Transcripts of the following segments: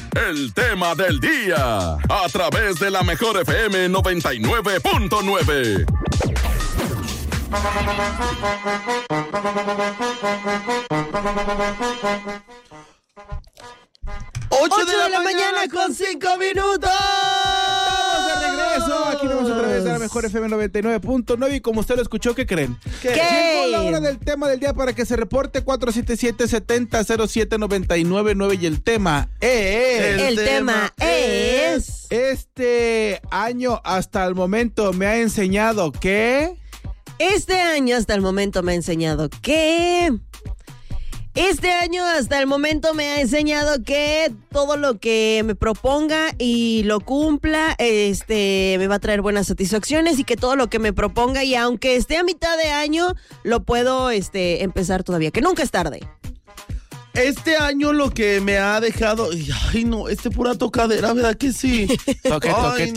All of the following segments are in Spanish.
el tema del día, a través de la Mejor FM 99.9. 8 de la mañana con 5 minutos. Estamos de regreso. Aquí vamos otra vez a la Mejor FM 99.9. Y como usted lo escuchó, ¿qué creen? ¿Qué? Llegó la hora del tema del día para que se reporte 477-70-07-99.9. Y el tema es... El tema es... Este año hasta el momento me ha enseñado que... Este año hasta el momento me ha enseñado que... Este año hasta el momento me ha enseñado que todo lo que me proponga y lo cumpla, me va a traer buenas satisfacciones, y que todo lo que me proponga, y aunque esté a mitad de año, lo puedo empezar todavía, que nunca es tarde. Este año lo que me ha dejado... Ay, no, pura tocadera, ¿verdad que sí? Toque.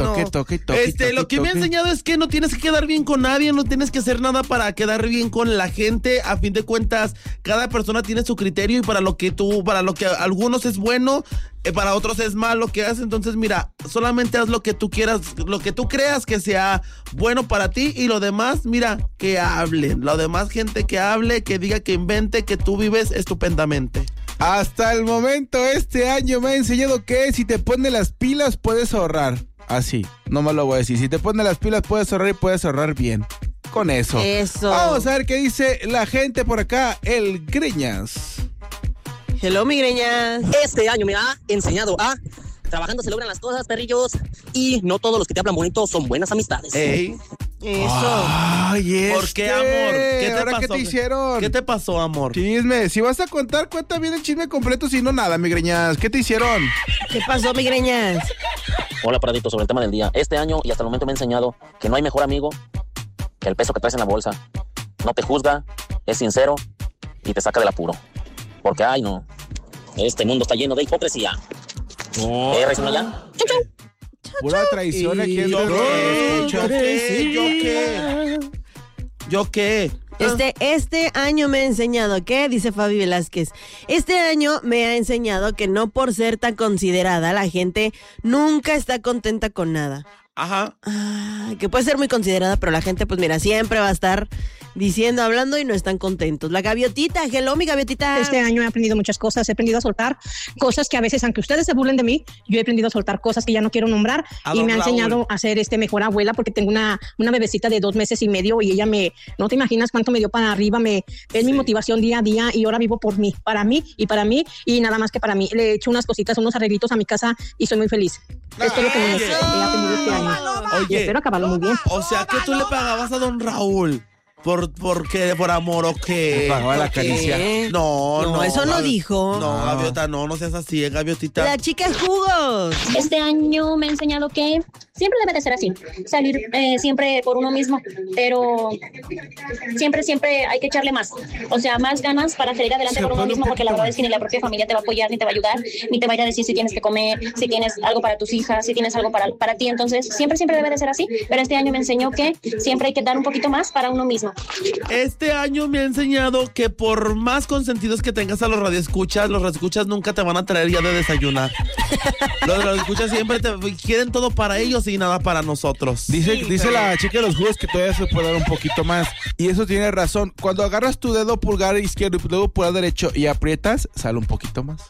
Lo que me ha enseñado es que no tienes que quedar bien con nadie, no tienes que hacer nada para quedar bien con la gente. A fin de cuentas, cada persona tiene su criterio, y para lo que a algunos es bueno, para otros es malo que haces. Entonces, mira, solamente haz lo que tú quieras, lo que tú creas que sea bueno para ti, y lo demás, mira, que hablen. Lo demás, gente que hable, que diga, que invente, que tú vives estupendamente. Hasta el momento, este año me ha enseñado que si te pones las pilas, puedes ahorrar. Así, no me lo voy a decir. Si te pones las pilas, puedes ahorrar, y puedes ahorrar bien. Con eso. Vamos a ver qué dice la gente por acá. El Greñas. Hello, mi Greñas. Este año me ha enseñado a... Trabajando se logran las cosas, perrillos. Y no todos los que te hablan bonito son buenas amistades. Ey. Eso. Ay, ¿Por qué, amor? ¿Qué te pasó? ¿Qué te hicieron? ¿Qué te pasó, amor? Chisme. Si vas a contar, cuenta bien el chisme completo. Si no, nada, mi Greñas. ¿Qué te hicieron? ¿Qué pasó, mi Greñas? Hola, Paradito, sobre el tema del día. Este año y hasta el momento me ha enseñado que no hay mejor amigo que el peso que traes en la bolsa. No te juzga, es sincero y te saca del apuro. Porque, ay, no, este mundo está lleno de hipocresía. ¿Reacciona ya? ¡Chau, chau! Pura traición aquí en ¿Yo qué? Este año me ha enseñado que, dice Fabi Velázquez, este año me ha enseñado que no por ser tan considerada, la gente nunca está contenta con nada. Ajá. Que puede ser muy considerada, pero la gente, pues mira, siempre va a estar diciendo, hablando, y no están contentos. La gaviotita, hello, mi gaviotita. Este año he aprendido muchas cosas, he aprendido a soltar cosas que a veces, aunque ustedes se burlen de mí, yo he aprendido a soltar cosas que ya no quiero nombrar, y me ha enseñado a ser mejor abuela, porque tengo una bebecita de 2 meses y medio, y ella no te imaginas cuánto me dio para arriba, es mi motivación día a día, y ahora vivo por mí, para mí, y nada más que para mí. Le he hecho unos arreglitos a mi casa, y soy muy feliz. Esto es lo que he aprendido este año. Oye, y espero acabarlo muy bien. O sea, que tú le pagabas a don Raúl. ¿Por qué? ¿Por amor o qué? Pagaba la caricia. No, eso no dijo. No, Gaviota, no seas así, Gaviotita. La chica es jugos. Este año me ha enseñado que siempre debe de ser así, salir siempre por uno mismo, pero siempre hay que echarle más, o sea, más ganas para salir adelante por uno mismo, porque la verdad es que ni la propia familia te va a apoyar, ni te va a ayudar, ni te va a ir a decir si tienes que comer, si tienes algo para tus hijas, si tienes algo para ti. Entonces siempre debe de ser así, pero este año me enseñó que siempre hay que dar un poquito más para uno mismo. Este año me ha enseñado que por más consentidos que tengas a los radioescuchas nunca te van a traer ya de desayunar. Los radioescuchas siempre te quieren todo para ellos y nada para nosotros. Dice la chica de los jugos que todavía se puede dar un poquito más. Y eso tiene razón. Cuando agarras tu dedo pulgar izquierdo y tu dedo pulgar derecho y aprietas, sale un poquito más.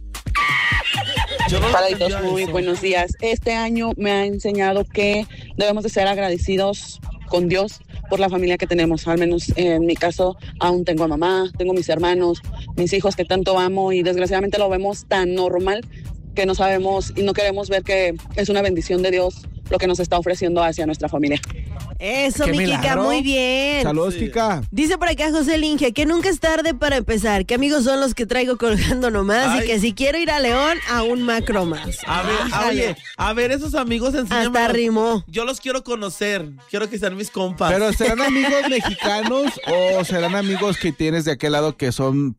Paraditos, muy buenos días. Este año me ha enseñado que debemos de ser agradecidos con Dios por la familia que tenemos. Al menos en mi caso, aún tengo a mamá, tengo mis hermanos, mis hijos que tanto amo, y desgraciadamente lo vemos tan normal que no sabemos y no queremos ver que es una bendición de Dios lo que nos está ofreciendo hacia nuestra familia. Eso, mi Kika, muy bien. Saludos, Kika. Dice por acá José Linge que nunca es tarde para empezar, que amigos son los que traigo colgando nomás, y que si quiero ir a León, a un macro más. A ver, esos amigos, enséñame. Hasta rimó. Yo los quiero conocer, quiero que sean mis compas. ¿Pero serán amigos mexicanos o serán amigos que tienes de aquel lado que son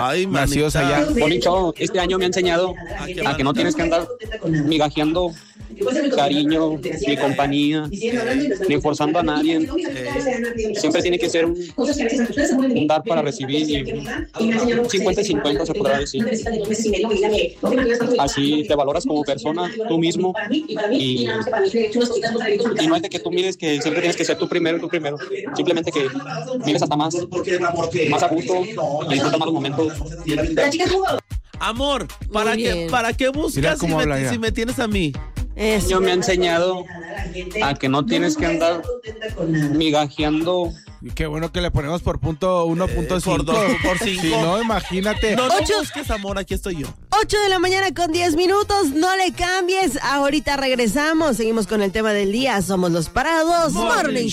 nacidos allá? Bonito, este año me ha enseñado a que no tienes que andar migajeando cariño, ni compañía, ni forzando a nadie. Siempre tiene que ser un dar para recibir, y 50-50 se podrá decir. Así te valoras como persona, tú mismo, y no es de que tú mires que siempre tienes que ser tú primero, simplemente que mires hasta más a gusto y disfruta más los momentos. Amor, ¿para qué buscas si me tienes a mí? Yo me ha enseñado a que no tienes que andar migajeando. Qué bueno que le ponemos por punto 1.5. Por 2, por 5. Si no, imagínate. No busques, amor, aquí estoy yo. 8 de la mañana con 10 minutos, no le cambies. Ahorita regresamos, seguimos con el tema del día. Somos los Parados Morning